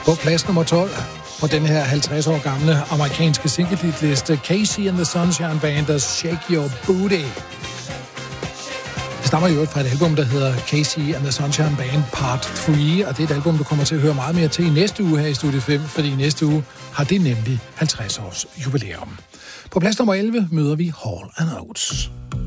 På plads nummer 12 på den her 50 år gamle amerikanske single-hitliste, Casey and the Sunshine Band, der Shake Your Booty. Det stammer jo fra et album, der hedder Casey and the Sunshine Band Part 3, og det er et album, du kommer til at høre meget mere til i næste uge her i Studie 5, fordi næste uge har det nemlig 50 års jubilæum. På plads nummer 11 møder vi Hall & Oates.